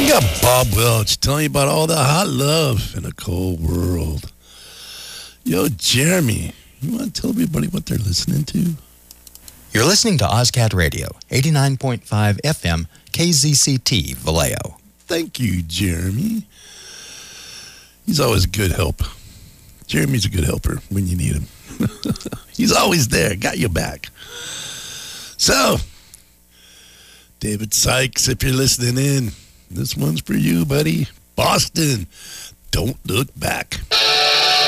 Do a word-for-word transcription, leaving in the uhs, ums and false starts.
got Bob Welch telling you about all the hot love in a cold world. Yo, Jeremy, you want to tell everybody what they're listening to? You're listening to OzCat Radio, eighty-nine point five F M, K Z C T, Vallejo. Thank you, Jeremy. He's always a good help. Jeremy's a good helper when you need him. He's always there, got your back. So, David Sykes, if you're listening in, this one's for you, buddy. Boston, don't look back.